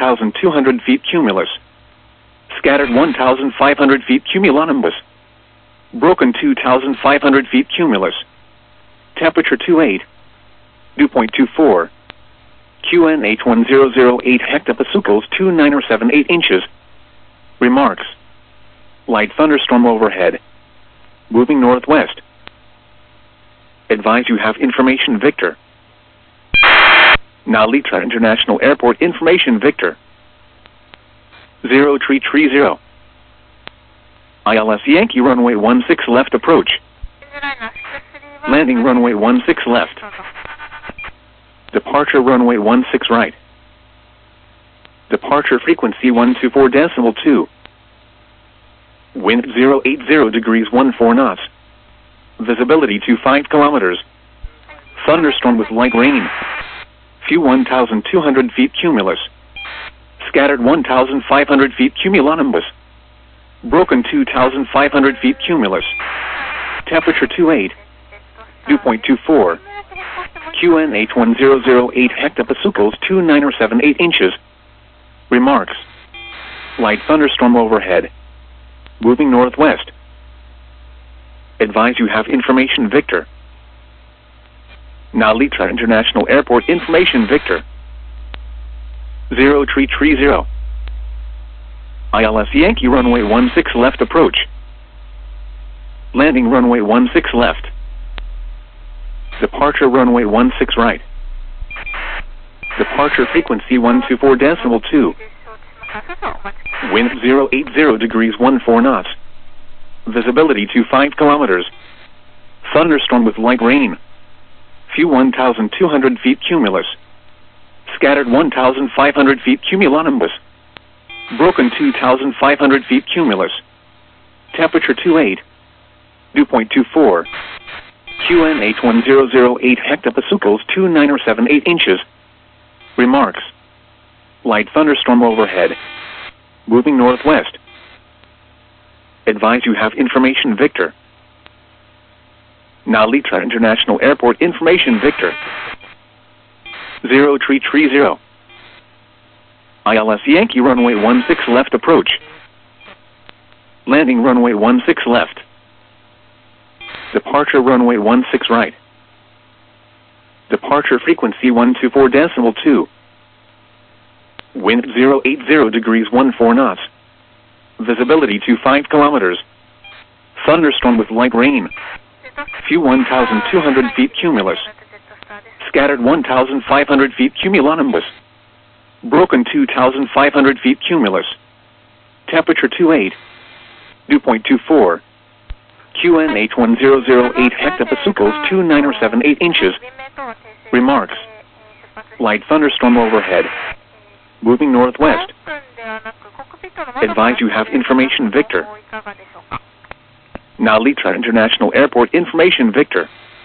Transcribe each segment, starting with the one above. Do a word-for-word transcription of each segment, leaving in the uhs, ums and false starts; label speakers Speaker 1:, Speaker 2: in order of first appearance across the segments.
Speaker 1: thousand two hundred feet cumulus. Scattered one thousand five hundred feet cumulonimbus. Broken two thousand five hundred feet cumulus. Temperature two eight. Dew point two four. Q N H one zero zero eight hectopascals two nine or seven eight inches. Remarks. Light thunderstorm overhead. Moving northwest. Advise you have information Victor. Narita International Airport information Victor. zero three three zero. I L S Yankee runway one six left approach. Landing runway one six left. Departure runway one six right. Departure frequency one two four decimal two. Wind zero eight zero degrees one four knots. Visibility to five kilometers. Thunderstorm with light rain. Few one thousand two hundred feet cumulus. Scattered one thousand five hundred feet cumulonimbus. Broken two thousand five hundred feet cumulus. Temperature two eight. Dew point two four. Q N H one zero zero eight hectopascals two nine or seven eight inches. Remarks. Light thunderstorm overhead. Moving northwest. Advise you have information Victor. Narita International Airport information Victor. zero three three zero. I L S Yankee runway one six left approach. Landing runway one six left. Departure runway one six right. Departure frequency one two four decimal two. Wind zero eight zero degrees one four knots. Visibility to five kilometers. Thunderstorm with light rain. Few one thousand two hundred feet cumulus. Scattered one thousand five hundred feet cumulonimbus. Broken two thousand five hundred feet cumulus. Temperature two eight. Dew point two four. Q N H one zero zero eight hectopascals two nine or seven eight inches. Remarks. Light thunderstorm overhead. Moving northwest. Advise you have information Victor. Narita International Airport information Victor. zero three three zero. I L S Yankee runway one six left approach. Landing runway one six left. Departure runway one six right. Departure frequency one two four decimal two. Wind zero eight zero degrees one four knots. Visibility to five kilometers. Thunderstorm with light rain. Few one thousand two hundred feet cumulus. Scattered one thousand five hundred feet cumulonimbus. Broken two thousand five hundred feet cumulus. Temperature two eight. Dew point two four. Q N H one zero zero eight hectopascals two nine or seven eight inches. Remarks. Light thunderstorm overhead. Moving northwest. Advise you have information Victor. Narita International Airport information Victor.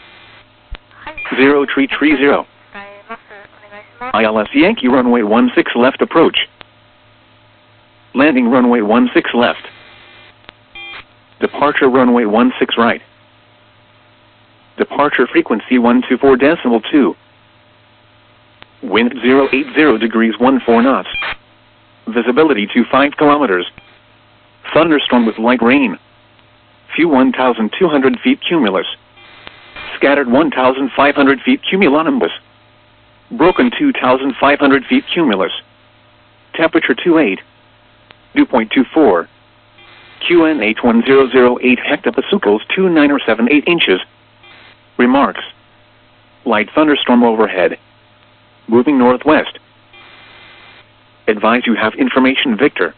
Speaker 1: zero three three zero. I L S Yankee runway one six left approach. Landing runway one six left. Departure runway one six right. Departure frequency one two four decimal two. Wind zero eight zero degrees one four knots. Visibility to five kilometers. Thunderstorm with light rain. Few one thousand two hundred feet cumulus. Scattered one thousand five hundred feet cumulonimbus. Broken two thousand five hundred feet cumulus. Temperature two eight. Dew point two four. Q N H one zero zero eight hectopascals two nine or seven eight inches. Remarks. Light thunderstorm overhead. Moving northwest. Advise you have information Victor.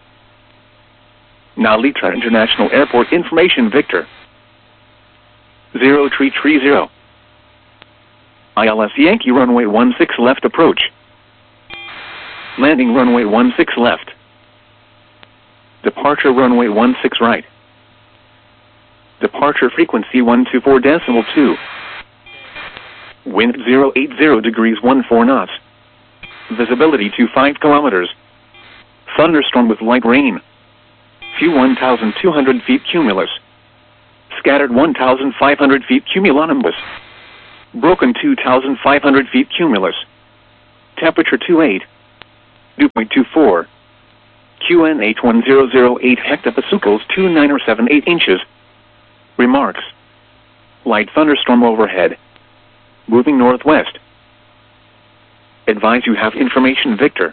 Speaker 1: Narita International Airport information Victor. zero three three zero. I L S Yankee runway one six left approach. Landing runway one six left. Departure runway one six right. Departure frequency one two four decimal two. Wind zero eight zero degrees one four knots. Visibility to five kilometers. Thunderstorm with light rain. Few one thousand two hundred feet cumulus. Scattered one thousand five hundred feet cumulonimbus. Broken two thousand five hundred feet cumulus. Temperature two eight. Dew point two four. Q N H one zero zero eight hectopascals two nine or seven eight inches. Remarks. Light thunderstorm overhead. Moving northwest. Advise you have information Victor.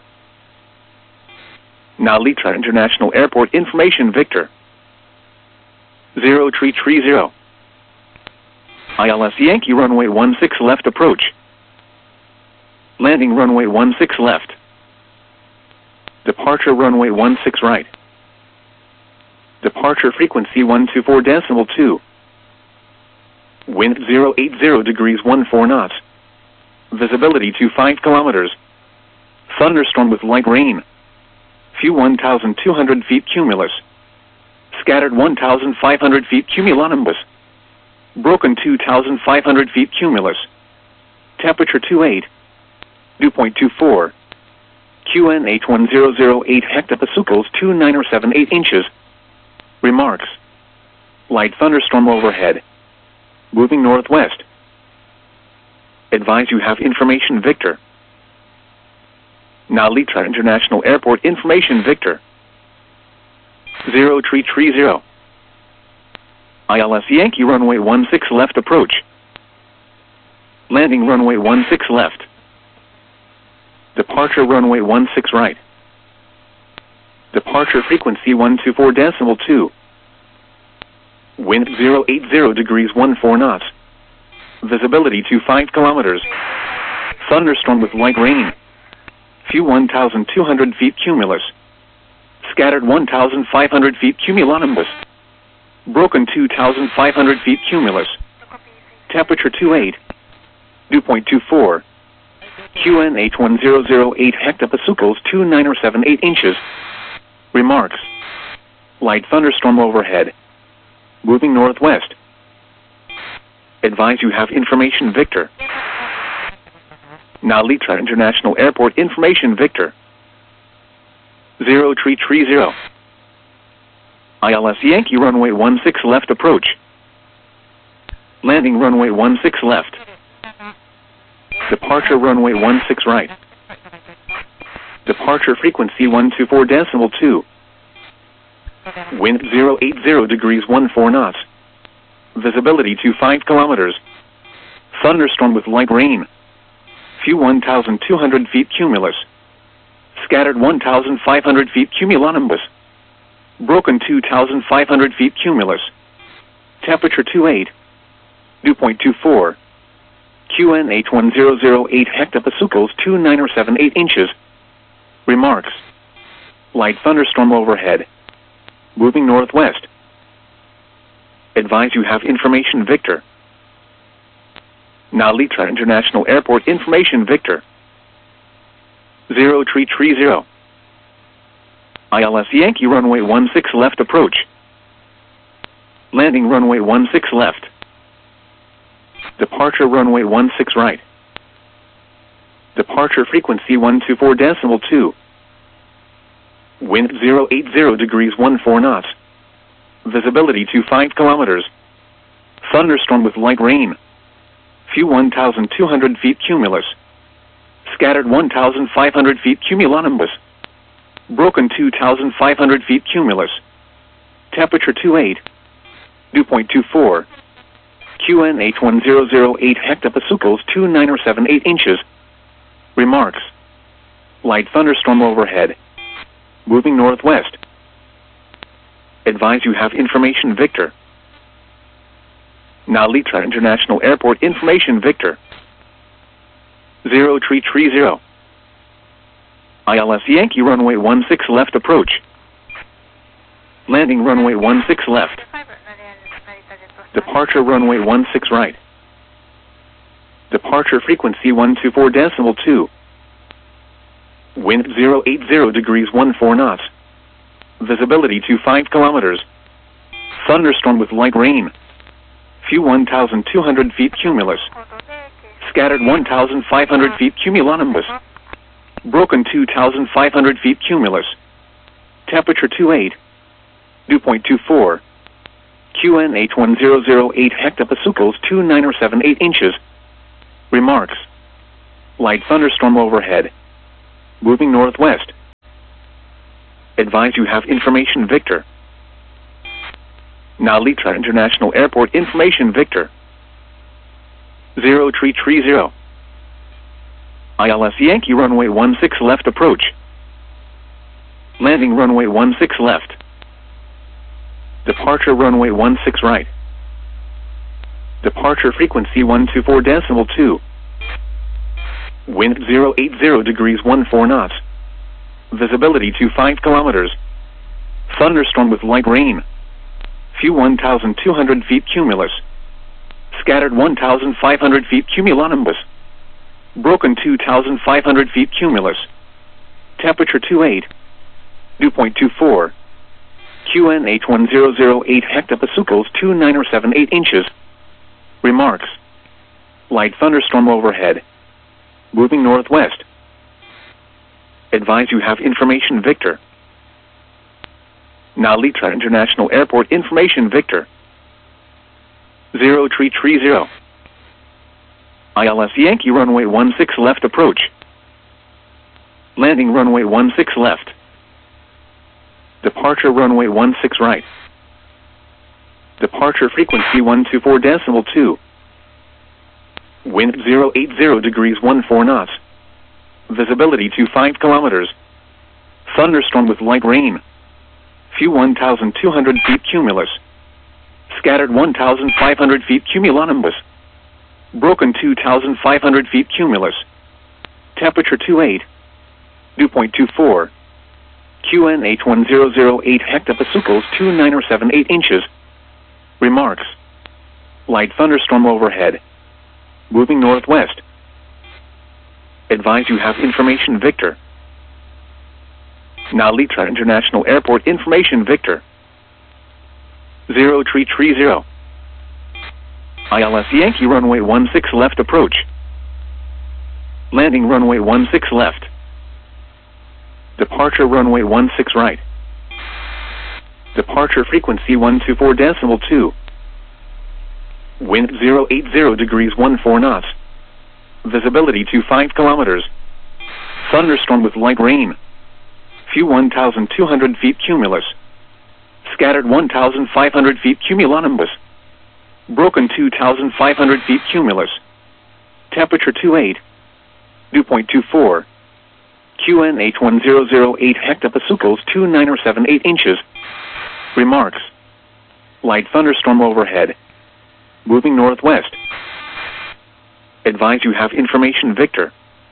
Speaker 1: Now Litra International Airport information Victor. Zero tree tree zero. I L S Yankee runway one six left approach. Landing runway one six left. Departure runway one six right. Departure frequency one two four decimal two. Wind zero eight zero degrees one four knots. Visibility to five kilometers. Thunderstorm with light rain. Few one thousand two hundred feet cumulus. Scattered one thousand five hundred feet cumulonimbus. Broken two thousand five hundred feet cumulus. Temperature two eight. Dew point two four. Q N H one zero zero eight hectopascals two nine or seven eight inches. Remarks. Light thunderstorm overhead. Moving northwest. Advise you have information Victor. Now Litra International Airport information Victor. Zero tree tree zero. I L S Yankee runway one six left approach. Landing runway one six left. Departure runway one six right. Departure frequency one two four decimal two. Wind zero eight zero degrees one four knots. Visibility to five kilometers. Thunderstorm with light rain. Few one thousand two hundred feet cumulus. Scattered one thousand five hundred feet cumulonimbus. Broken two thousand five hundred feet cumulus. Temperature two eight. Dew point two four. Q N H one zero zero eight hectopascals two nine or seven eight inches. Remarks. Light thunderstorm overhead. Moving northwest. Advise you have information Victor. Now Litra International Airport information Victor. Zero tree tree zero. I L S Yankee runway one six left approach. Landing runway one six left. Departure runway one six right. Departure frequency one two four decimal two. Wind zero eight zero degrees one four knots. Visibility to five kilometers. Thunderstorm with light rain. Few one thousand two hundred feet cumulus. Scattered one thousand five hundred feet cumulonimbus. Broken two thousand five hundred feet cumulus. Temperature two eight. Dew point two four. Q N H one zero zero eight hectopascals two nine or seven eight inches. Remarks. Light thunderstorm overhead. Moving northwest. Advise you have information Victor. Now Litra International Airport information Victor. Zero tree tree zero. I L S Yankee runway one six left approach. Landing runway one six left. Departure runway one six right. Departure frequency one two four decimal two. Wind zero eight zero degrees one four knots. Visibility to five kilometers. Thunderstorm with light rain. Few one thousand two hundred feet cumulus. Scattered one thousand five hundred feet cumulonimbus. Broken two thousand five hundred feet cumulus. Temperature two eight. Dew point two four. Q N H one zero zero eight hectopascals two nine or seven eight inches. Remarks. Light thunderstorm overhead. Moving northwest. Advise you have information Victor. Now Litra International Airport information Victor. Zero tree tree zero. I L S Yankee runway one six left approach. Landing runway one six left. Departure runway one six right. Departure frequency one two four decimal two. Wind zero eight zero degrees one four knots. Visibility to five kilometers. Thunderstorm with light rain. Few one thousand two hundred feet cumulus. Scattered one thousand five hundred feet cumulonimbus. Broken two thousand five hundred feet cumulus. Temperature two eight. Dew point two four. Q N H one zero zero eight hectopascals two nine or seven eight inches. Remarks. Light thunderstorm overhead. Moving northwest. Advise you have information Victor. Nalitra International Airport information Victor. zero three three zero. I L S Yankee runway one six left approach. Landing runway one six left. Departure runway one six right. Departure frequency one two four decimal two. Wind zero eight zero degrees one four knots. Visibility to five kilometers. Thunderstorm with light rain. Few one thousand two hundred feet cumulus. Scattered one thousand five hundred feet cumulonimbus. Broken two thousand five hundred feet cumulus. Temperature two eight. Dew point two four. Q N H one zero zero eight hectopascals two nine or seven eight inches. Remarks. Light thunderstorm overhead. Moving northwest. Advise you have information Victor. Nalitra International Airport information Victor. zero three three zero. I L S Yankee runway one six left approach. Landing runway one six left. Departure runway one six right. Departure frequency one two four decimal two. Wind zero eight zero degrees one four knots. Visibility to five kilometers. Thunderstorm with light rain. Few one thousand two hundred feet cumulus. Scattered one thousand five hundred feet cumulonimbus. Broken two thousand five hundred feet cumulus. Temperature two eight. Dew point two four. Q N H one zero zero eight hectopascals two nine or seven eight inches. Remarks. Light thunderstorm overhead. Moving northwest. Advise you have information Victor. Nalitra International Airport information Victor. zero three three zero. I L S Yankee runway one six left approach. Landing runway one six left. Departure runway one six right. Departure frequency one two four decimal two. Wind zero eight zero degrees one four knots. Visibility to five kilometers. Thunderstorm with light rain. Few one thousand two hundred feet cumulus. Scattered one thousand five hundred feet cumulonimbus. Broken two thousand five hundred feet cumulus. Temperature two eight. Dew point two four. Q N H one zero zero eight hectopascals two nine or seven eight inches. Remarks. Light thunderstorm overhead. Moving northwest. Advise you have information Victor.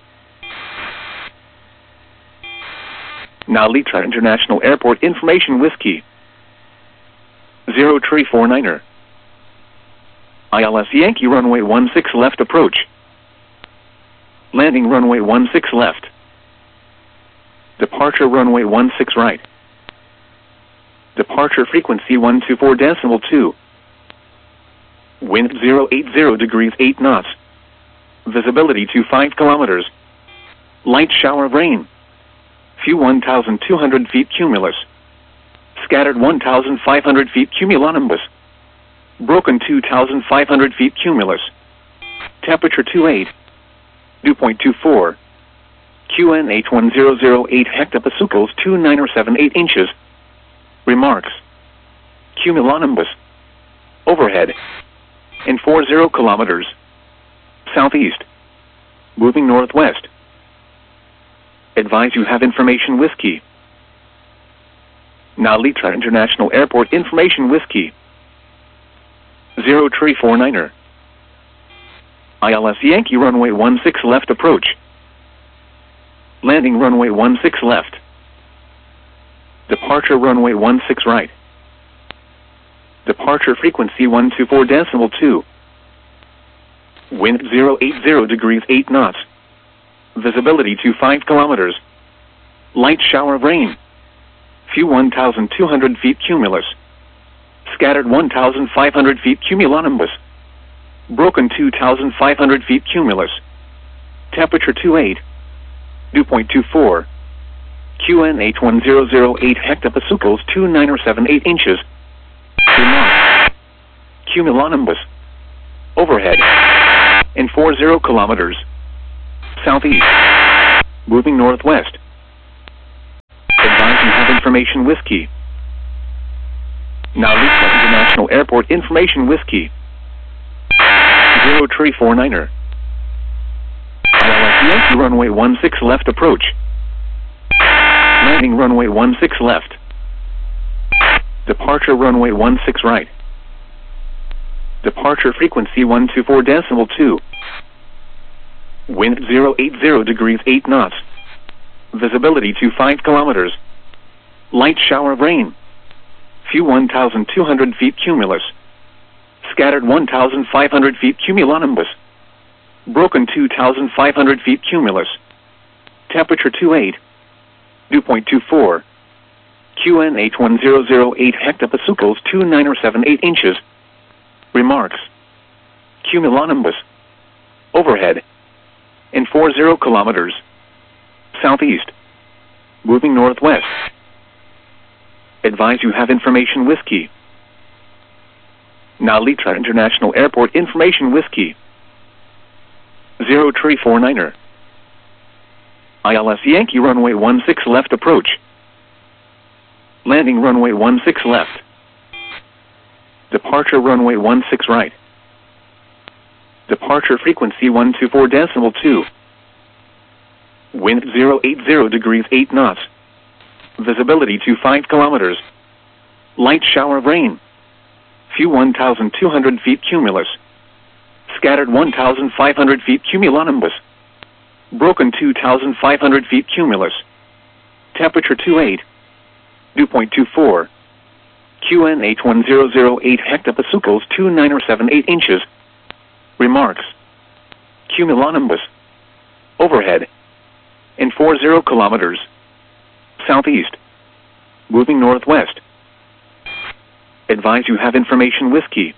Speaker 1: Nalitra International Airport information Whiskey. zero three four niner. I L S Yankee runway one six left approach. Landing runway one six left. Departure runway one six right. Departure frequency one two four decimal two. Wind zero eight zero degrees eight knots. Visibility to five kilometers. Light shower of rain. Few one thousand two hundred feet cumulus. Scattered one thousand five hundred feet cumulonimbus. Broken two thousand five hundred feet cumulus. Temperature two eight. Dew point two four. Q N H one zero zero eight hectopascals two nine or seven eight inches. Remarks. Cumulonimbus. Overhead. In four zero kilometers. Southeast. Moving northwest. Advise you have information Whiskey. Nalitra International Airport information Whiskey. zero three four niner. I L S Yankee runway one six left approach. Landing runway one six left. Departure runway one six right. Departure frequency one two four decimal two. Wind zero eight zero degrees eight knots. Visibility to five kilometers. Light shower of rain. Few one thousand two hundred feet cumulus. Scattered one thousand five hundred feet cumulonimbus. Broken two thousand five hundred feet cumulus. Temperature two eight. Dew point two four. Q N H one zero zero eight hectopascals two nine or seven eight inches. Remarks. Cumulonimbus. Overhead. In four zero kilometers. Southeast. Moving northwest. Advise you have information whiskey. Narita International Airport information whiskey. zero three four niner. I L S Yankee runway one six left approach. Landing runway one six left. Departure runway one six right. Departure frequency one two four decimal two. Wind zero eight zero degrees eight knots. Visibility to five kilometers. Light shower of rain. Few one thousand two hundred feet cumulus. Scattered one thousand five hundred feet cumulonimbus. Broken two thousand five hundred feet cumulus. Temperature twenty-eight. Dew point two four. Q N H one zero zero eight hectopascals two nine seven eight inches. Remarks. Cumulonimbus. Overhead. In forty kilometers. Southeast. Moving northwest. Advise you have information whiskey. Narita International Airport information whiskey. zero three four niner. I L S Yankee runway one six left approach. Landing runway one six left. Departure runway one six right. Departure frequency one two four decimal two. Wind zero eight zero degrees eight knots. Visibility to five kilometers. Light shower of rain. Few one thousand two hundred feet cumulus. Scattered one thousand five hundred feet cumulonimbus. Broken two thousand five hundred feet cumulus. Temperature twenty-eight. Dew point two four. Q N H one zero zero eight hectopascals two nine seven eight inches. Remarks. Cumulonimbus. Overhead. In forty kilometers. Southeast. Moving northwest. Advise you have information whiskey.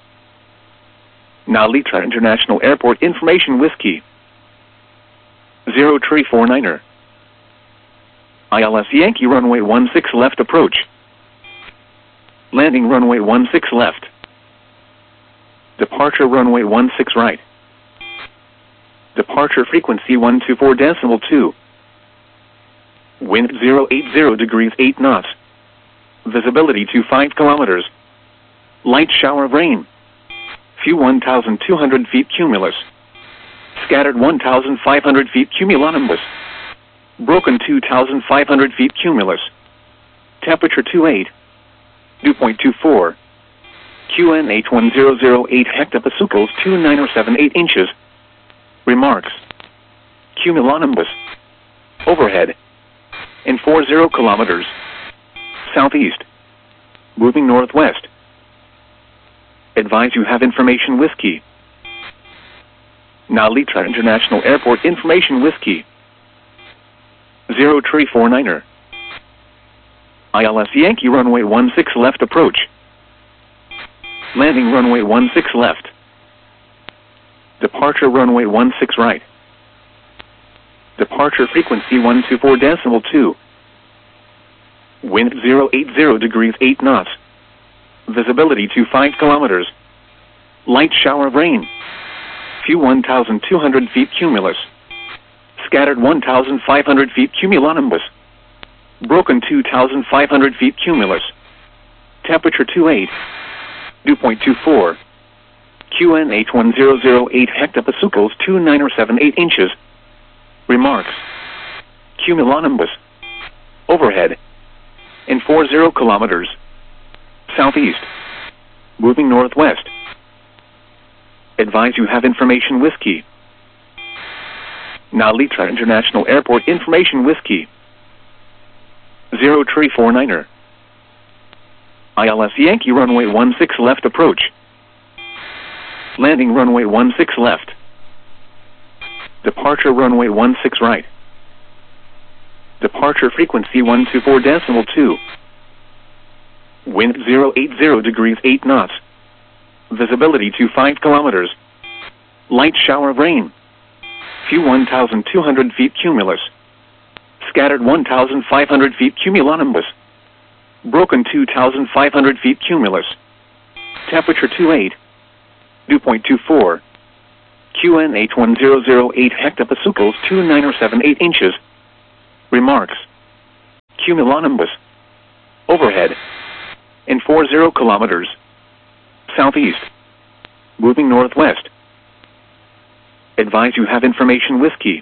Speaker 1: Narita International Airport information whiskey. zero three four niner. I L S Yankee runway one six left approach. Landing runway one six left. Departure runway one six right. Departure frequency one two four decimal two. Wind zero eight zero degrees eight knots. Visibility to five kilometers. Light shower of rain. Few one thousand two hundred feet cumulus. Scattered one thousand five hundred feet cumulonimbus. Broken two thousand five hundred feet cumulus. Temperature twenty-eight. Dew point two four. Q N H one zero zero eight hectopascals two nine seven eight inches. Remarks. Cumulonimbus. Overhead. In forty kilometers. Southeast. Moving northwest. Advise you have information whiskey. Narita International Airport information whiskey. zero three four niner. I L S Yankee runway one six left approach. Landing runway one six left. Departure runway one six right. Departure frequency one two four decimal two. Wind zero eight zero degrees eight knots. Visibility to five kilometers. Light shower of rain. Few one thousand two hundred feet cumulus. Scattered one thousand five hundred feet cumulonimbus. Broken two thousand five hundred feet cumulus. Temperature twenty-eight. Dew point two four. Q N H one zero zero eight hectopascals two nine seven eight inches. Remarks. Cumulonimbus. Overhead. In forty kilometers. Southeast. Moving northwest. Advise you have information whiskey. Narita International Airport information whiskey. zero three four niner. I L S Yankee runway one six left approach. Landing runway one six left. Departure runway one six right. Departure frequency one two four decimal two. Wind zero eight zero degrees eight knots. Visibility to five kilometers. Light shower of rain. Few one thousand two hundred feet cumulus. Scattered one thousand five hundred feet cumulonimbus. Broken two thousand five hundred feet cumulus. Temperature twenty-eight. Dew point two four. Q N H one zero zero eight hectopascals two nine seven eight inches. Remarks. Cumulonimbus. overhead. In forty kilometers. Southeast. Moving northwest. Advise you have information whiskey.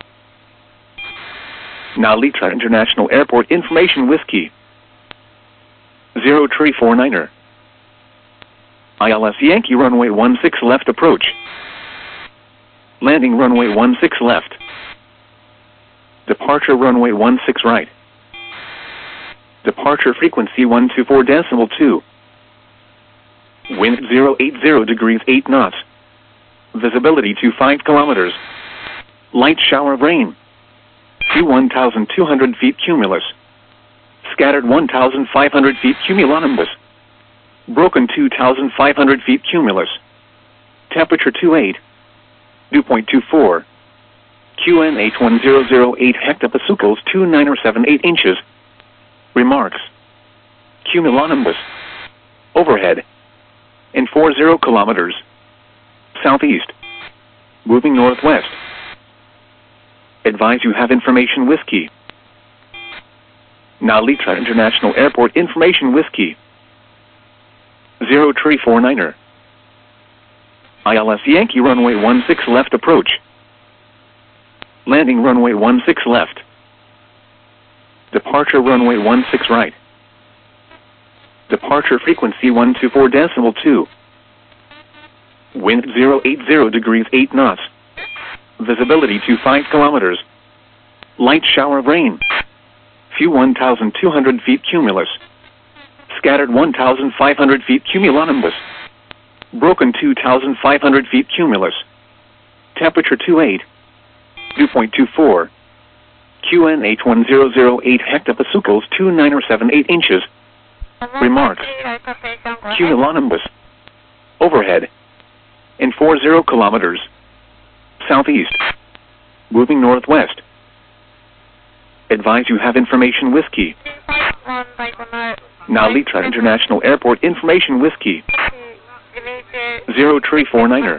Speaker 1: Narita International Airport information whiskey. zero three four niner. I L S Yankee runway one six left approach. Landing runway one six left. Departure runway one six right. Departure frequency one two four decimal two. Wind zero eight zero degrees eight knots. Visibility to five kilometers. Light shower of rain. Few one thousand two hundred feet cumulus. Scattered one thousand five hundred feet cumulonimbus. Broken two thousand five hundred feet cumulus. Temperature twenty-eight. Dew point two four. Q N H one zero zero eight hectopascals two nine seven eight inches. Remarks. Cumulonimbus. Overhead. In forty kilometers. Southeast. Moving northwest. Advise you have information whiskey. Narita International Airport information whiskey. zero three four niner. I L S Yankee runway one six left approach. Landing runway one six left. Departure runway one six right. Departure frequency one two four decimal two. Wind zero eight zero degrees eight knots. Visibility to five kilometers. Light shower of rain. Few one thousand two hundred feet cumulus. Scattered one thousand five hundred feet cumulonimbus. Broken two thousand five hundred feet cumulus. Temperature twenty-eight. Dew point two four. Q N H one zero zero eight hectopascals two nine seven eight inches. Remarks. Cumulonimbus. Overhead. In forty kilometers. Southeast. Moving northwest. Advise you have information whiskey. Narita International Airport information whiskey. zero three four niner.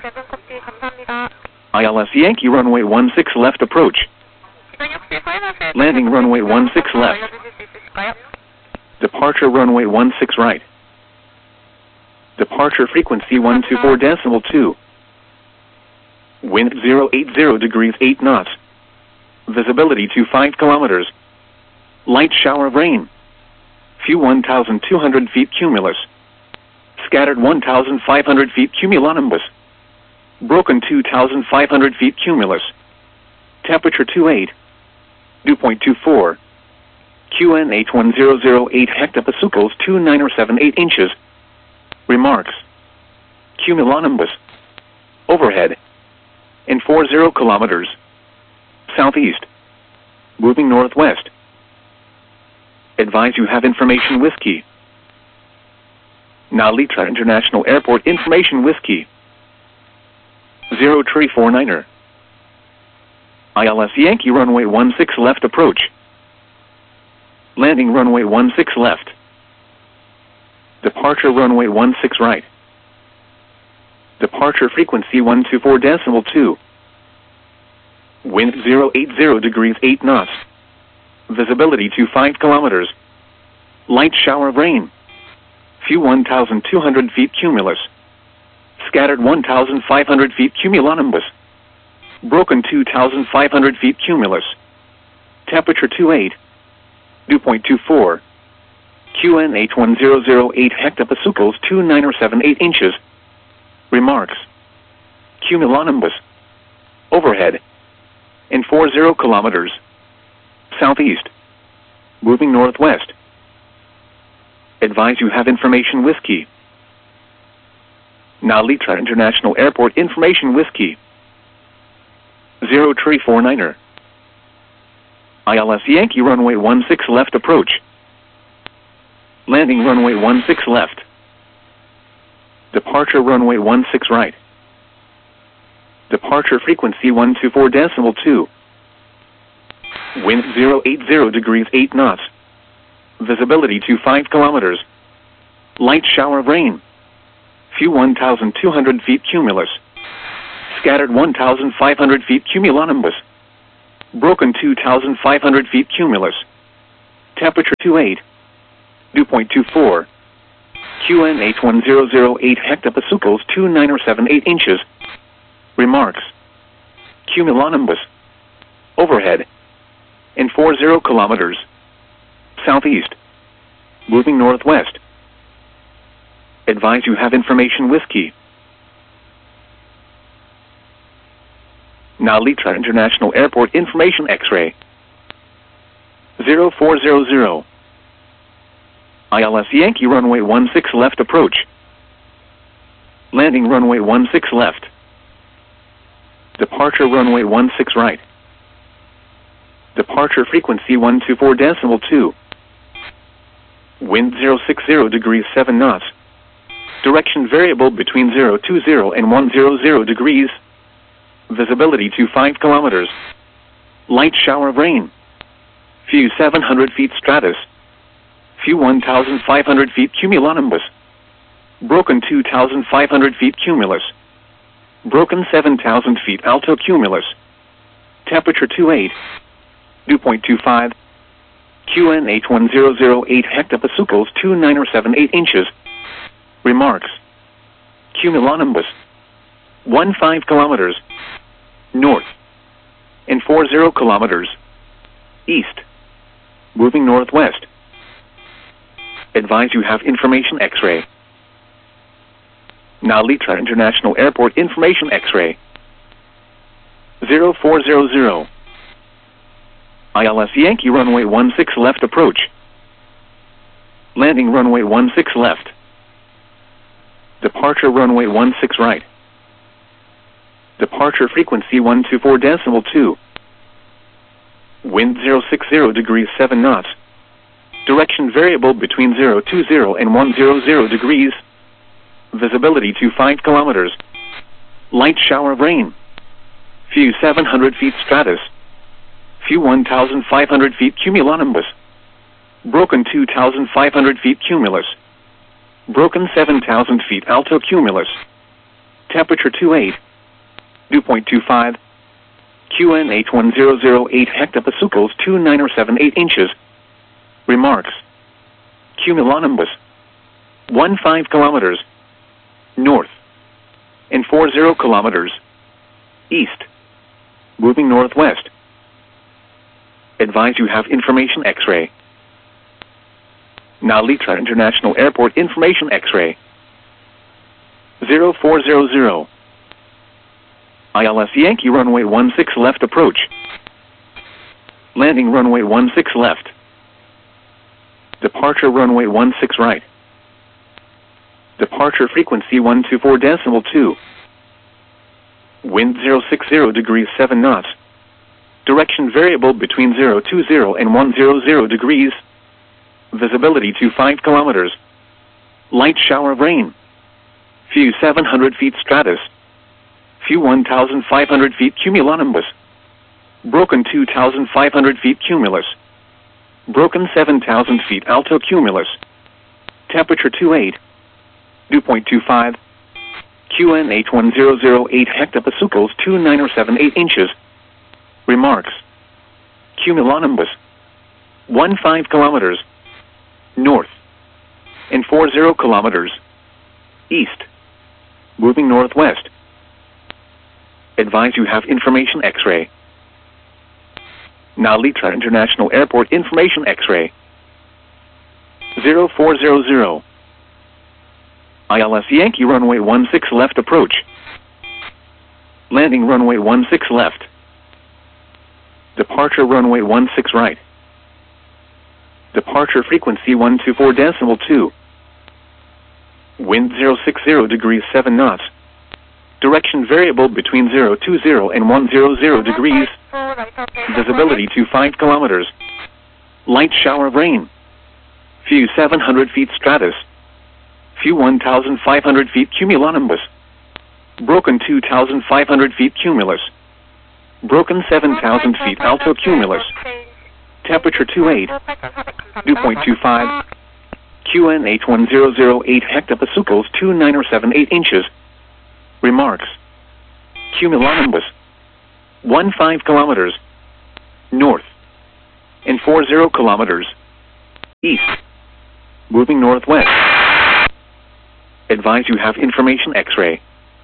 Speaker 1: I L S Yankee runway one six left approach. Landing runway one six left. Departure runway one six right. Departure frequency one two four decimal two. Wind zero eight zero degrees eight knots. Visibility to five kilometers. Light shower of rain. Few one thousand two hundred feet cumulus. Scattered one thousand five hundred feet cumulonimbus. Broken two thousand five hundred feet cumulus. Temperature twenty-eight. Dew point two four. Q N H one zero zero eight hectopascals two nine seven eight inches. Remarks. Cumulonimbus. Overhead. In forty kilometers. Southeast. Moving northwest. Advise you have information whiskey. Narita International Airport information whiskey. zero three four niner. I L S Yankee runway one six left approach. Landing runway one six left. Departure runway one six right. Departure frequency one two four decimal two. Wind zero eight zero degrees eight knots. Visibility to five kilometers. Light shower of rain. Few one thousand two hundred feet cumulus. Scattered one thousand five hundred feet cumulonimbus. Broken two thousand five hundred feet cumulus. Temperature twenty-eight. Dew point two four. Q N H one zero zero eight hectopascals two nine seven eight inches. Remarks. Cumulonimbus. Overhead. In forty kilometers. Southeast. Moving northwest. Advise you have information whiskey. Narita International Airport information whiskey. zero three four niner. I L S Yankee runway one six left approach. Landing runway one six left. Departure runway one six right. Departure frequency one two four decimal two. Wind zero eight zero degrees eight knots. Visibility to five kilometers. Light shower of rain. Few one thousand two hundred feet cumulus. Scattered one thousand five hundred feet cumulonimbus. Broken two thousand five hundred feet cumulus. Temperature twenty-eight. dew point two four. Q N H one zero zero eight hectopascals two nine or seven eight inches. Remarks. Cumulonimbus. Overhead. In four zero kilometers. Southeast. Moving northwest. Advise you have information whiskey. Now Litra International Airport Information X-ray. zero four zero zero. I L S Yankee runway one six left approach. Landing runway one six left. Departure runway one six right. Departure frequency one two four decimal two. Wind zero six zero degrees seven knots. Direction variable between zero two zero and one hundred degrees. Visibility to five kilometers. Light shower of rain. Few seven hundred feet stratus. Few one thousand five hundred feet cumulonimbus. Broken two thousand five hundred feet cumulus. Broken seven thousand feet alto cumulus. Temperature two eight. Dew point two five. Q N H one zero zero eight hectopascals two nine or seven eight inches. Remarks. Cumulonimbus. one five kilometers. North. In four zero kilometers. East. Moving northwest. Advise you have information X-ray. Now Litra International Airport Information X-ray. zero four zero zero. I L S Yankee runway one six left approach. Landing runway one six left. Departure runway one six right. Departure frequency one two four decimal two. Wind zero six zero degrees seven knots. Direction variable between zero two zero and one hundred degrees. Visibility to five kilometers. Light shower of rain. Few seven hundred feet stratus. Few one thousand five hundred feet cumulonimbus. Broken two thousand five hundred feet cumulus. Broken seven thousand feet alto cumulus. Temperature two eight. Dew point two five. Q N H one zero zero eight hectopascals two nine or seven eight inches. Remarks. Cumulonimbus. one five kilometers. North. In four zero kilometers. East. Moving northwest. Advise you have information X-ray. Now Litra International Airport Information X-ray. zero four zero zero. I L S Yankee runway one six left approach. Landing runway one six left. Departure runway one six right. Departure frequency one two four decimal two. Wind zero six zero degrees seven knots. Direction variable between zero two zero and one hundred degrees. Visibility to five kilometers. Light shower of rain. Few seven hundred feet stratus. Few one thousand five hundred feet cumulonimbus. Broken two thousand five hundred feet cumulus. Broken seven thousand feet alto cumulus. Temperature two eight. Dew point two five. Q N H one zero zero eight hectopascals two nine or seven eight inches. Remarks. Cumulonimbus. one five kilometers. North. In four zero kilometers. East. Moving northwest. Advise you have information X-ray. Now Litra International Airport Information X-ray. zero four zero zero. I L S Yankee runway one six left approach. Landing runway one six left. Departure runway one six right. Departure frequency one two four decimal two. Wind zero six zero degrees seven knots. Direction variable between zero two zero and one hundred degrees. Visibility to five kilometers. Light shower of rain. Few seven hundred feet stratus. Few one thousand five hundred feet cumulonimbus. Broken two thousand five hundred feet cumulus. Broken seven thousand feet alto cumulus. Temperature two eight. Dew point two five. Q N H one zero zero eight hectopascals two nine or seven eight inches. Remarks. Cumulonimbus. one five kilometers. North. In four zero kilometers. East. Moving northwest. Advise you have information X-ray.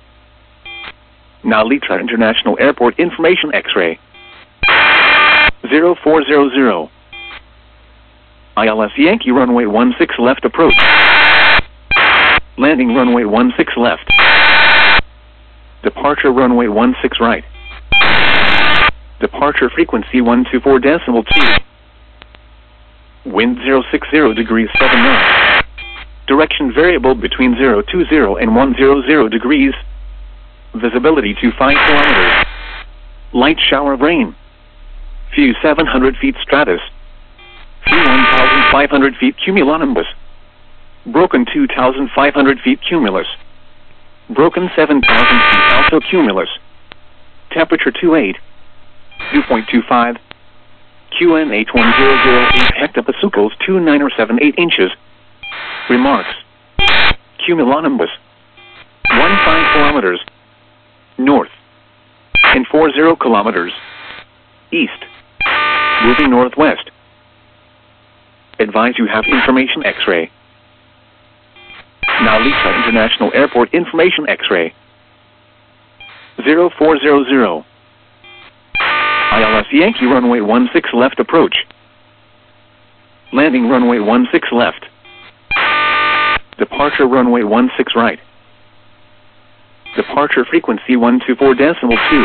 Speaker 1: Now Litra International Airport information X-ray. zero four zero zero. I L S Yankee runway one six left approach. Landing runway one six left. Departure runway one six right. Departure frequency one two four decimal two. Wind zero six zero degrees seven knots. Direction variable between zero two zero and one hundred degrees. Visibility to five kilometers. Light shower of rain. Few seven hundred feet stratus. Few one thousand five hundred feet cumulonimbus. Broken two thousand five hundred feet cumulus. Broken seven thousand feet alto cumulus. Temperature twenty-eight. Dew point two five. Q N H one zero zero eight hectopascals two nine or seven eight inches. Remarks. Cumulonimbus. one five kilometers. North. And four zero kilometers. East. Moving northwest. Advise you have information X-ray. Now Litra International Airport information X-ray. zero four zero zero. I L S Yankee runway one six left approach. Landing runway one six left. Departure runway one six right. Departure frequency one two four decimal two.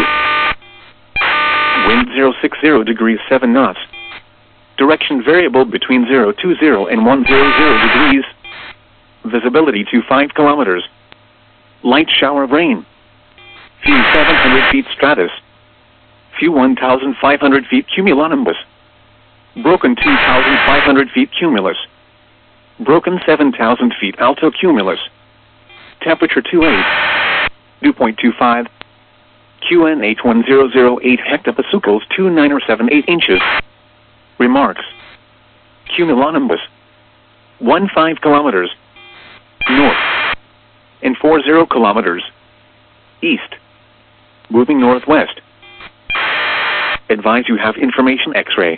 Speaker 1: Wind zero six zero degrees seven knots. Direction variable between zero two zero and one hundred degrees. Visibility to five kilometers. Light shower of rain. Few seven hundred feet stratus. Few one thousand five hundred feet cumulonimbus. Broken two thousand five hundred feet cumulus. Broken seven thousand feet alto cumulus. Temperature twenty-eight. Dew point two five. Q N H one zero zero eight hectopascals two nine or seven eight inches. Remarks. Cumulonimbus. one five kilometers. North. And four zero kilometers. East. Moving northwest. Advise you have information X-ray.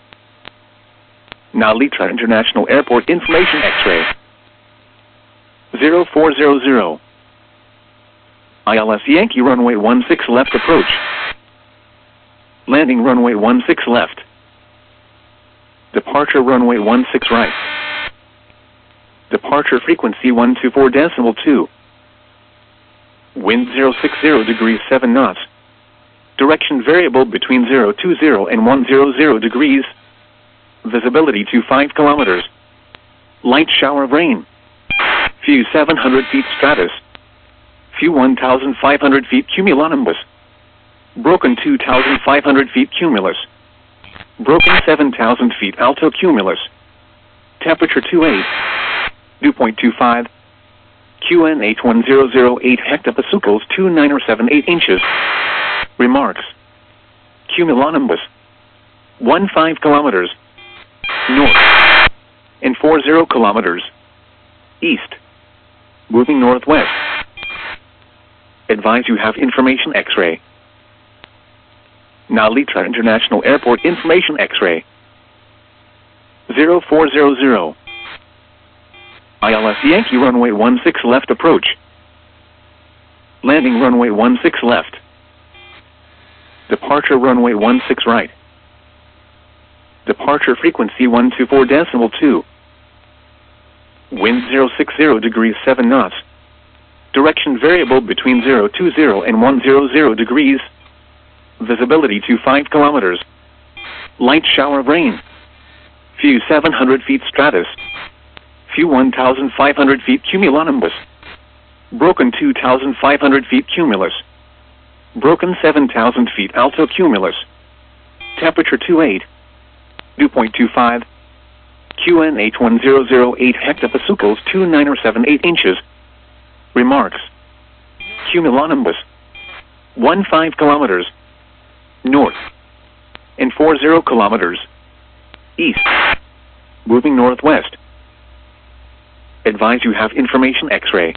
Speaker 1: Now Litra International Airport information X-ray. zero four zero zero. I L S Yankee runway one six left approach. Landing runway one six left. Departure runway one six right. Departure frequency one two four decimal two. Wind zero six zero degrees seven knots. Direction variable between zero two zero and one hundred degrees. Visibility to five kilometers. Light shower of rain. Few seven hundred feet stratus. Few one thousand five hundred feet cumulonimbus. Broken two thousand five hundred feet cumulus. Broken seven thousand feet alto cumulus. Temperature twenty-eight. Dew point two five. Q N H one zero zero eight hectopascals two nine or seven eight inches. Remarks. Cumulonimbus. one five kilometers. North. And four zero kilometers. East. Moving northwest. Advise you have information X-ray. Now Litra International Airport information X-ray. zero four zero zero. I L S Yankee runway one six left approach. Landing runway one six left. Departure runway one six right. Departure frequency one two four decimal two. Wind zero six zero degrees seven knots. Direction variable between zero two zero and one hundred degrees. Visibility to five kilometers. Light shower of rain. Few seven hundred feet stratus. Few one thousand five hundred feet cumulonimbus. Broken two thousand five hundred feet cumulus. Broken seven thousand feet alto cumulus. Temperature twenty-eight. Dew point two five. Q N H one zero zero eight hectopascals two nine or seven eight inches. Remarks. Cumulonimbus. one five kilometers. North. And four zero kilometers. East. Moving northwest. Advise you have information X-ray.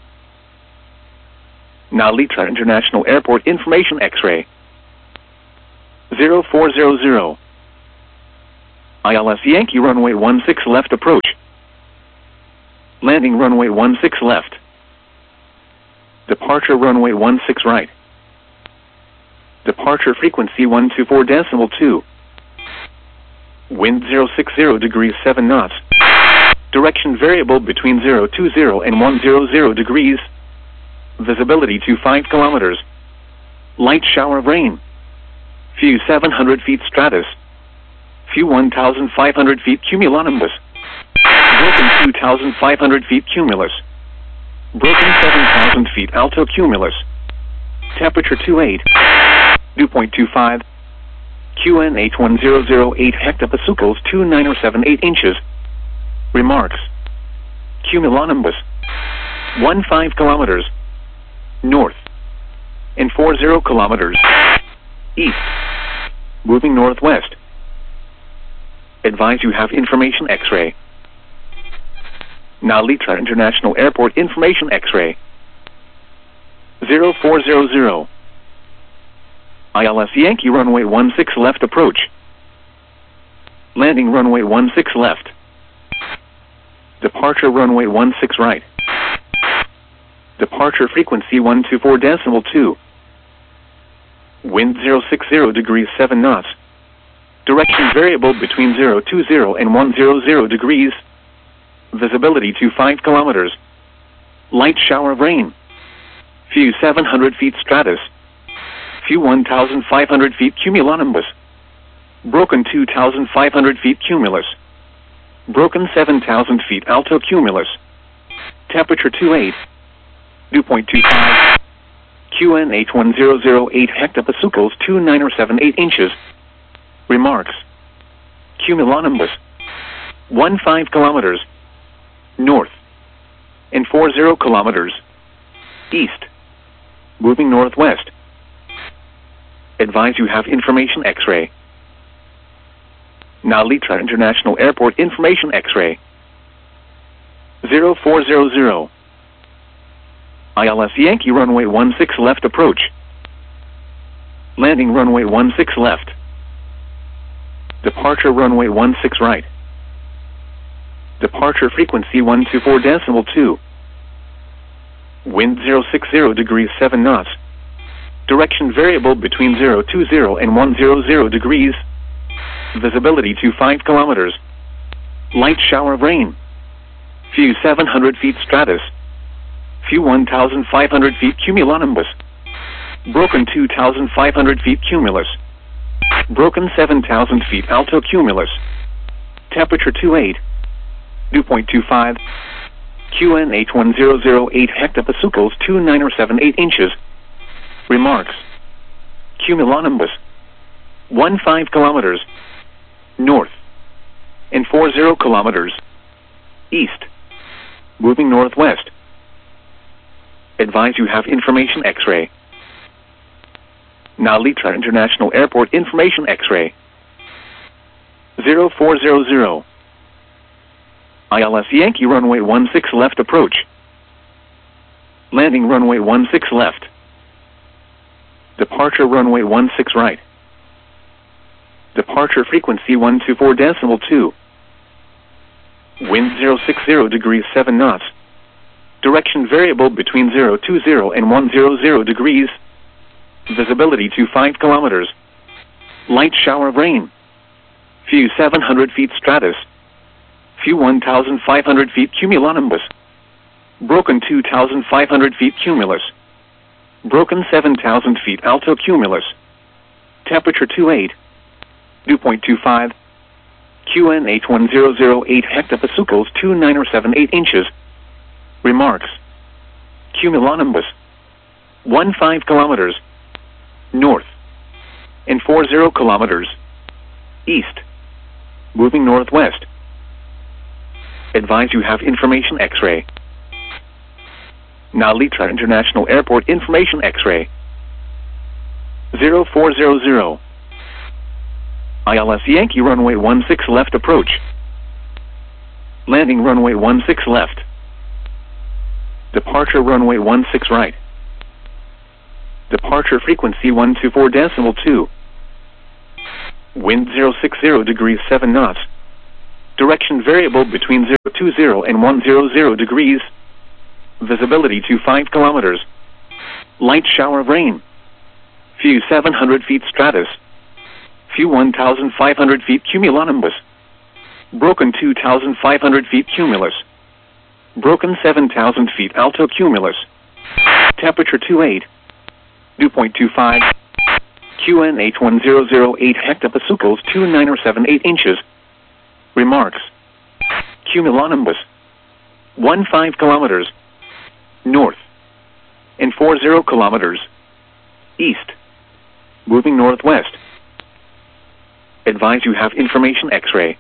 Speaker 1: Now Litra International Airport information X-ray. zero four zero zero. I L S Yankee runway one six left approach. Landing runway one six left. Departure runway one six right. Departure frequency one two four decimal two. Wind zero six zero degrees seven knots. Direction variable between zero two zero and one hundred degrees. Visibility to five kilometers. Light shower of rain. Few seven hundred feet stratus. Few one thousand five hundred feet cumulonimbus. Broken two thousand five hundred feet cumulus. Broken seven thousand feet alto cumulus. Temperature twenty-eight. Dew point two five. Q N H one zero zero eight hectopascals two nine seven eight inches. Remarks. Cumulonimbus. one five kilometers. North. And four zero kilometers. East. Moving northwest. Advise you have information X-ray. Nalitra International Airport information X-ray. zero four zero zero. I L S Yankee runway one six left approach. Landing runway one six left. Departure runway one six right. Departure frequency one two four decimal two. Wind zero six zero degrees seven knots. Direction variable between zero two zero and one hundred degrees. Visibility to five kilometers. Light shower of rain. Few seven hundred feet stratus. Few one thousand five hundred feet cumulonimbus. Broken two thousand five hundred feet cumulus. Broken seven thousand feet alto cumulus. Temperature twenty-eight. Dew point two five. Q N H one zero zero eight hectopascals two nine seven eight inches. Remarks. Cumulonimbus. one five kilometers. North. And four zero kilometers. East. Moving northwest. Advise you have information X-ray. Nalitra International Airport information X-ray. zero four zero zero. I L S Yankee runway one six left approach. Landing runway one six left. Departure runway one six right. Departure frequency one two four decimal two. Wind zero six zero degrees seven knots. Direction variable between zero two zero and one hundred degrees. Visibility to five kilometers. Light shower of rain. Few seven hundred feet stratus. Few one thousand five hundred feet cumulonimbus. Broken two thousand five hundred feet cumulus. Broken seven thousand feet alto cumulus. Temperature twenty-eight. Dew point two five. Q N H one zero zero eight hectopascals two nine seven eight inches. Remarks. Cumulonimbus. one five kilometers. North. And four zero kilometers. East. Moving northwest. Advise you have information X-ray. Nalitra International Airport information X-ray. zero four zero zero. I L S Yankee runway one six left approach. Landing runway one six left. Departure runway one six right. Departure frequency one two four decimal two. Wind zero six zero degrees seven knots. Direction variable between zero two zero and one hundred degrees. Visibility to five kilometers. Light shower of rain. Few seven hundred feet stratus. Few one thousand five hundred feet cumulonimbus. Broken two thousand five hundred feet cumulus. Broken seven thousand feet alto cumulus. Temperature twenty-eight. Dew point two five. Q N H one zero zero eight hectopascals two nine seven eight inches. Remarks. Cumulonimbus. one five kilometers. North. And four zero kilometers. East. Moving northwest. Advise you have information X-ray. Nalitra International Airport information X-ray. zero four zero zero. I L S Yankee runway one six left approach. Landing runway one six left. Departure runway one six right. Departure frequency one two four decimal two. Wind zero six zero degrees seven knots. Direction variable between zero two zero and one hundred degrees. Visibility to five kilometers. Light shower of rain. Few seven hundred feet stratus. Few one thousand five hundred feet cumulonimbus. Broken two thousand five hundred feet cumulus. Broken seven thousand feet alto cumulus. Temperature twenty-eight. Dew point two five. Q N H one thousand eight hectopascals two nine or seven eight inches. Remarks. Cumulonimbus. one five kilometers. North. And four zero kilometers. East. Moving northwest. Advise you have information X-ray.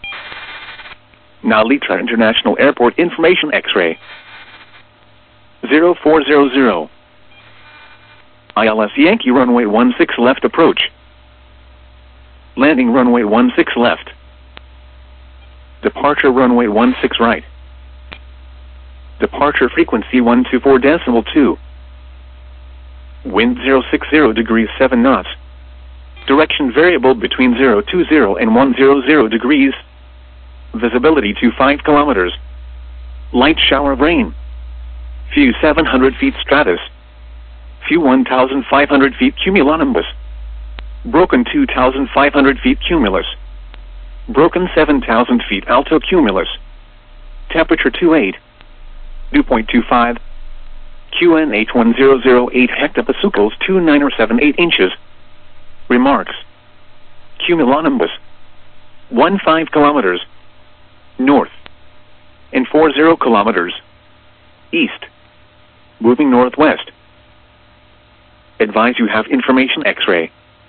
Speaker 1: Nalitra International Airport information X-ray. zero four zero zero. I L S Yankee runway one six left approach. Landing runway one six left. Departure runway one six right. Departure frequency one two four decimal two. Wind zero six zero degrees seven knots. Direction variable between zero two zero and one hundred degrees. Visibility to five kilometers. Light shower of rain. Few seven hundred feet stratus. Few one thousand five hundred feet cumulonimbus. Broken two thousand five hundred feet cumulus. Broken seven thousand feet alto cumulus. Temperature twenty-eight. Dew point two five. Q N H one thousand eight hectopascals two nine or seven eight inches. Remarks. Cumulonimbus. one five kilometers. North. And four zero kilometers. East. Moving northwest. Advise you have information X-ray.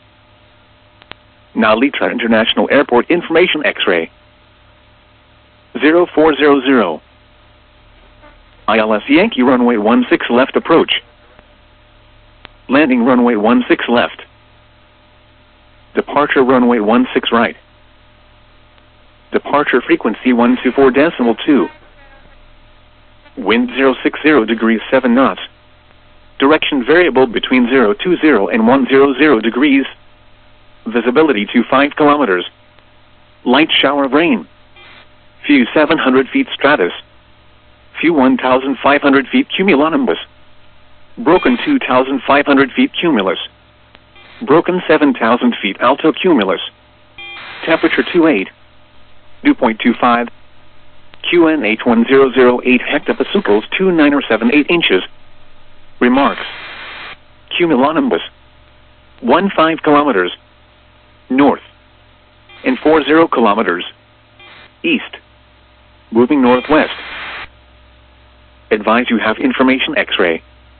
Speaker 1: Nalitra International Airport information X-ray. zero four zero zero. I L S Yankee runway one six left approach. Landing runway one six left. Departure runway one six right. Departure frequency one two four decimal two. Wind zero six zero degrees seven knots. Direction variable between zero two zero and one hundred degrees. Visibility to five kilometers. Light shower of rain. Few seven hundred feet stratus. Few one thousand five hundred feet cumulonimbus. Broken two thousand five hundred feet cumulus. Broken seven thousand feet alto cumulus. Temperature twenty-eight. Dew point two five. Q N H one thousand eight hectopascals two nine or seven eight inches. Remarks. Cumulonimbus. one five kilometers. North. And four zero kilometers. East. Moving northwest. Advise you have information X-ray.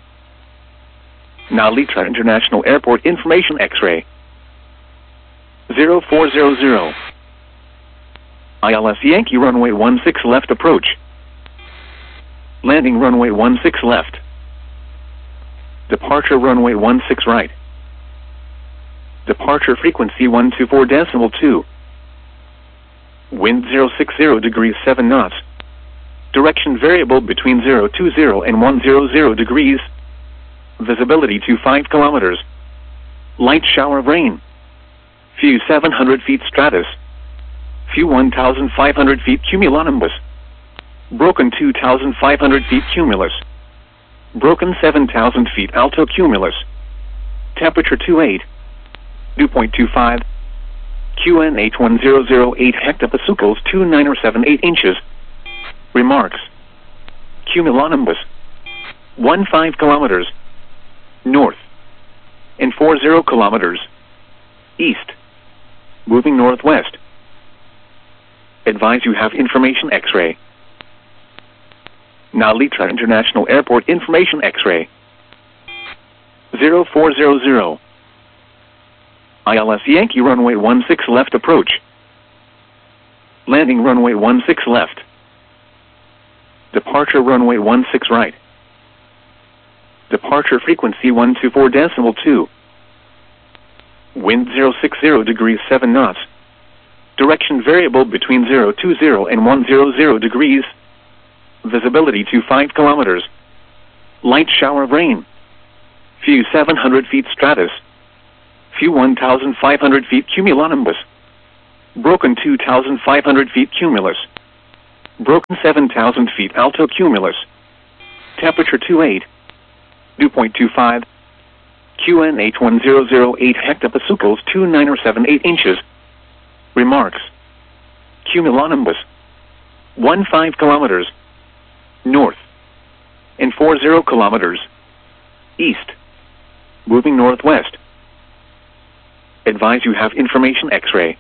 Speaker 1: Nalitra International Airport information X-ray. zero four zero zero. I L S Yankee runway one six left approach. Landing runway one six left. Departure runway one six right. Departure frequency one two four decimal two. Wind zero six zero degrees seven knots. Direction variable between zero two zero and one hundred degrees. Visibility to five kilometers. Light shower of rain. Few seven hundred feet stratus. Few one thousand five hundred feet cumulonimbus. Broken two thousand five hundred feet cumulus. Broken seven thousand feet alto cumulus. Temperature twenty-eight. Dew point two five. Q N H one thousand eight hectopascals two nine or seven eight inches. Remarks. Cumulonimbus. one five kilometers. North. And four zero kilometers. East. Moving northwest. Advise you have information X-ray. Nalitra International Airport information X-ray. zero four zero zero. I L S Yankee runway one six left approach. Landing runway one six left. Departure runway one six right. Departure frequency one two four decimal two. Wind zero six zero degrees seven knots. Direction variable between zero two zero and one hundred degrees. Visibility to five kilometers. Light shower of rain. Few seven hundred feet stratus. Few one thousand five hundred feet cumulonimbus. Broken two thousand five hundred feet cumulus. Broken seven thousand feet alto cumulus. Temperature twenty-eight. Dew point two five. Q N H one zero zero eight hectopascals two nine or seven eight inches. Remarks. Cumulonimbus. one five kilometers. North. And four zero kilometers. East. Moving northwest. Advise you have information X-ray.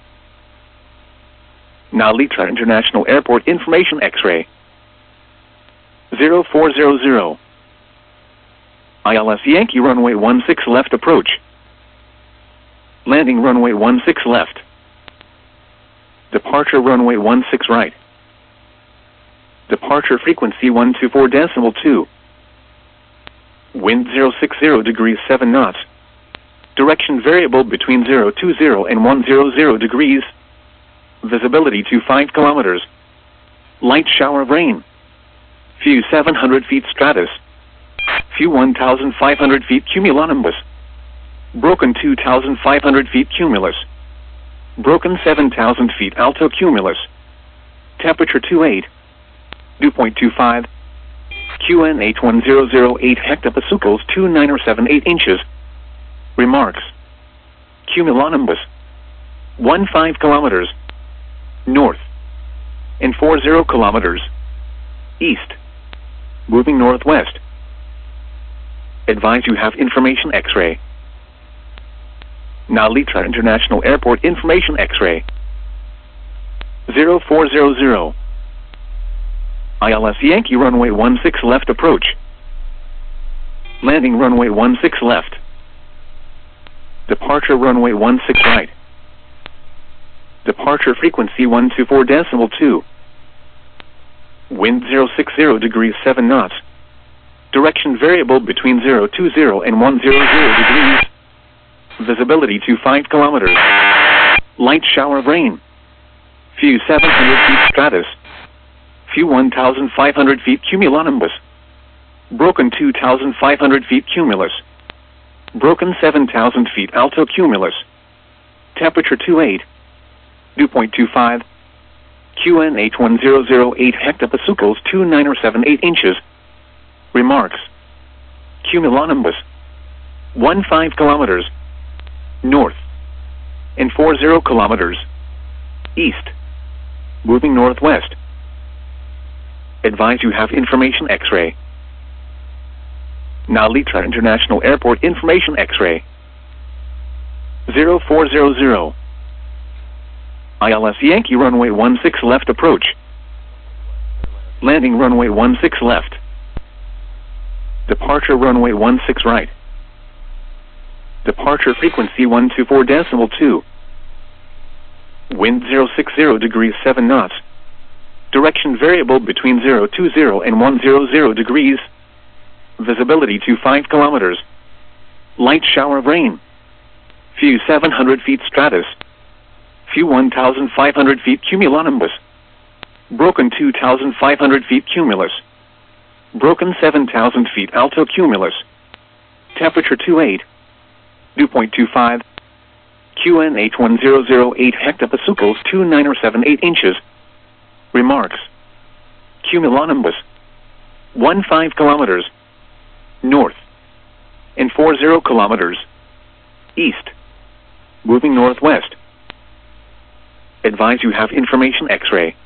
Speaker 1: Now Litra International Airport information X-ray. zero four zero zero. I L S Yankee runway one six left approach. Landing runway one six left. Departure runway one six right. Departure frequency one two four decimal two. Wind zero six zero degrees seven knots. Direction variable between zero two zero and one hundred degrees. Visibility to five kilometers. Light shower of rain. Few seven hundred feet stratus. Few one thousand five hundred feet cumulonimbus. Broken two thousand five hundred feet cumulus. Broken seven thousand feet alto cumulus. Temperature twenty-eight. Dew point two five. Q N H one zero zero eight hectopascals two nine or seven eight inches. Remarks. Cumulonimbus. one five kilometers. North. And four zero kilometers. East. Moving northwest. Advise you have information X-ray. Now Litra International Airport information X-ray. zero four zero zero. I L S Yankee runway one six left approach. Landing runway one six left. Departure runway one six right. Departure frequency one two four decimal two. Wind zero six zero degrees seven knots. Direction variable between zero two zero and one hundred degrees. Visibility to five kilometers. Light shower of rain. Few seven hundred feet stratus. Few one thousand five hundred feet cumulonimbus. Broken two thousand five hundred feet cumulus. Broken seven thousand feet alto cumulus. Temperature twenty-eight. Dew point two five. Q N H one zero zero eight hectopascals two nine or seven eight inches. Remarks. Cumulonimbus. one five kilometers. North. And four zero kilometers. East. Moving northwest. Advise you have information X-ray. Now Litra International Airport information X-ray. zero four zero zero. I L S Yankee runway one six left approach. Landing runway one six left. Departure runway one six right. Departure frequency one two four decimal two. Wind zero six zero degrees seven knots. Direction variable between zero two zero and one hundred degrees. Visibility to five kilometers. Light shower of rain. Few seven hundred feet stratus. Few one thousand five hundred feet cumulonimbus. Broken two thousand five hundred feet cumulus. Broken seven thousand feet alto cumulus. Temperature twenty-eight. Dew point two five. Q N H one zero zero eight hectopascals two nine or seven eight inches. Remarks. Cumulonimbus. one five kilometers. North. And four zero kilometers. East. Moving northwest. Advise you have information X-ray.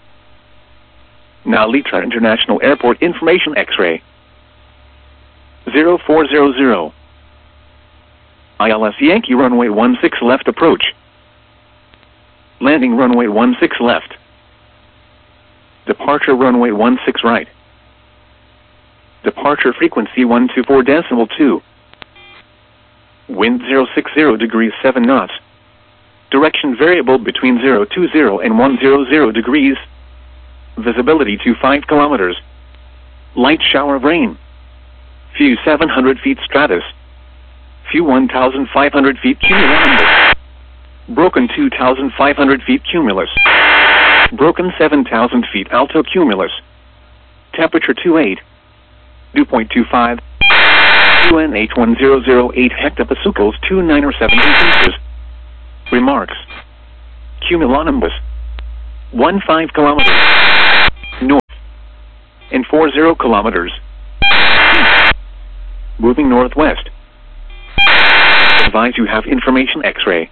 Speaker 1: Now Litra International Airport information X-ray. zero four zero zero. I L S Yankee runway one six left approach. Landing runway one six left. Departure runway one six right. Departure frequency one two four decimal two. Wind zero six zero degrees seven knots. Direction variable between zero two zero and one hundred degrees. Visibility to five kilometers. Light shower of rain. Few seven hundred feet stratus. Few one thousand five hundred feet cumulonimbus. Broken two thousand five hundred feet cumulus. Broken seven thousand feet alto cumulus. Temperature twenty-eight. Dew point two five. Q N H one zero zero eight hectopascals two nine or seven eight inches. Remarks. Cumulonimbus. one five kilometers north and four zero kilometers east. Moving northwest. Advise you have information X-ray.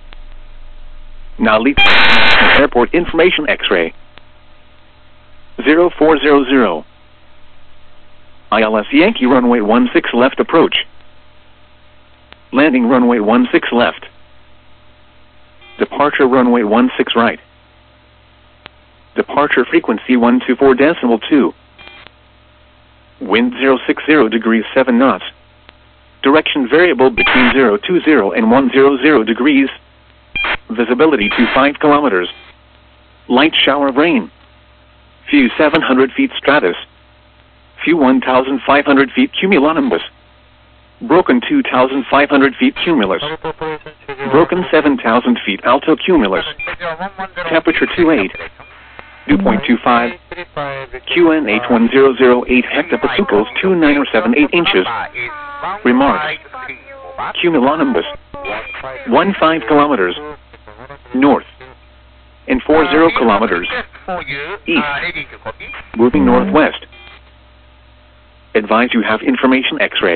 Speaker 1: Narita International Airport information X-ray. zero four zero zero. I L S Yankee runway one six left approach. Landing runway one six left. Departure runway one six right. Departure frequency one two four decimal two. Wind zero six zero degrees seven knots. Direction variable between zero two zero and one hundred degrees. Visibility to five kilometers. Light shower of rain. Few seven hundred feet stratus. Few one thousand five hundred feet cumulonimbus. Broken two thousand five hundred feet cumulus. Broken seven thousand feet alto cumulus. Temperature two eight. Dew point two five. Q N H one zero zero eight hectopascals two nine seven eight inches. Remarks. Cumulonimbus. one five kilometers north and four zero kilometers east. Moving northwest. Advise you have information X-ray.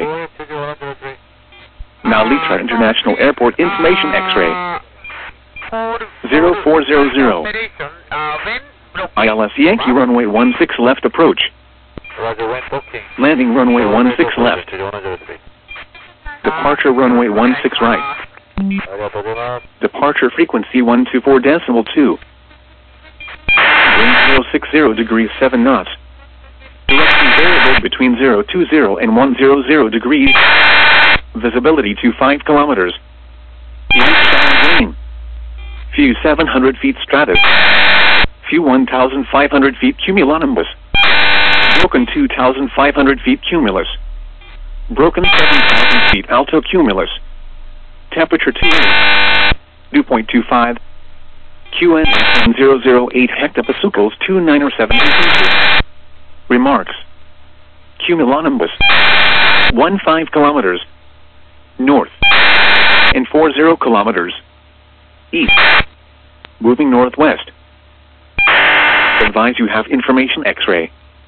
Speaker 1: Narita International Airport information X-ray. zero four zero zero. I L S Yankee runway one six left approach. Landing runway one six left. Departure runway one six right. Departure frequency one two four decimal two. Wind zero six zero degrees seven knots. Direction variable between zero two zero and one hundred degrees. Visibility to five kilometers. Light shower rain. Few seven hundred feet stratus. Few one thousand five hundred feet cumulonimbus. Broken two thousand five hundred feet cumulus. Broken seven thousand feet alto cumulus. Temperature two eight. Dew point two five. Q N one zero zero eight hectopascals two nine seven inches. Remarks. Cumulonimbus. one five kilometers north and four zero kilometers east. Moving northwest. Advise you have information X-ray.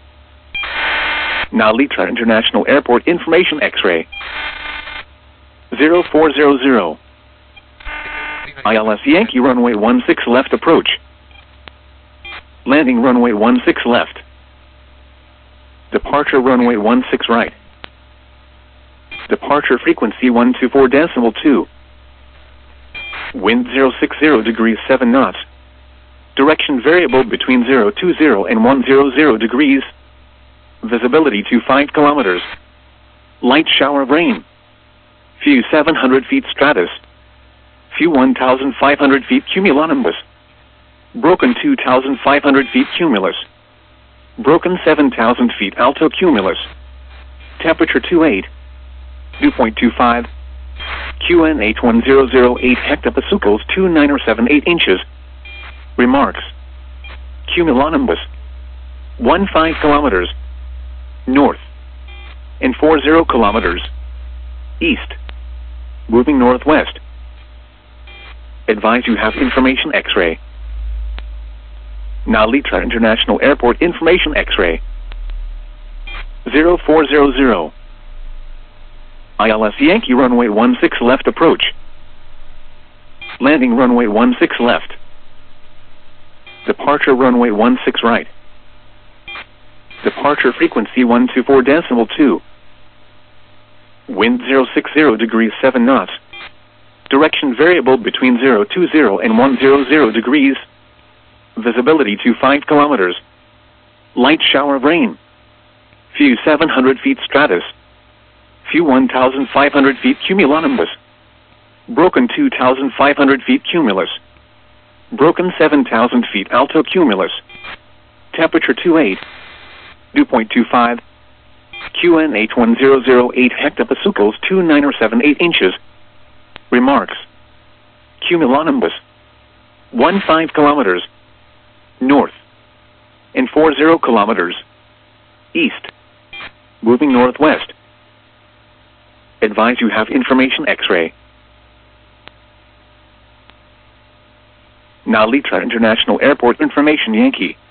Speaker 1: Narita International Airport information X-ray. zero four zero zero. I L S Yankee runway one six left approach. Landing runway one six left. Departure runway one six right. Departure frequency one two four decimal two. Wind zero six zero degrees seven knots. Direction variable between zero two zero and one hundred degrees. Visibility to five kilometers. Light shower of rain. Few seven hundred feet stratus. Few one thousand five hundred feet cumulonimbus. Broken two thousand five hundred feet cumulus. Broken seven thousand feet alto cumulus. Temperature two eight. Dew point two five. Q N H one zero zero eight hectopascals two nine seven eight inches. Remarks. Cumulonimbus. one five kilometers north and four zero kilometers east. Moving northwest. Advise you have information X-ray. Narita International Airport information X-ray. zero four zero zero. I L S Yankee runway one six left approach. Landing runway one six left. Departure runway one six right. Departure frequency one two four decimal two. Wind zero six zero degrees seven knots. Direction variable between zero two zero and one hundred degrees. Visibility to five kilometers. Light shower of rain. Few seven hundred feet stratus. Few one thousand five hundred feet cumulonimbus. Broken two thousand five hundred feet cumulus. Broken seven thousand feet alto cumulus. Temperature two eight. Dew point two five. Q N H one zero zero eight hectopascals two nine seven eight inches. Remarks. Cumulonimbus. one five kilometers north and four zero kilometers east. Moving northwest. Advise you have information X-ray. Narita International Airport information Yankee.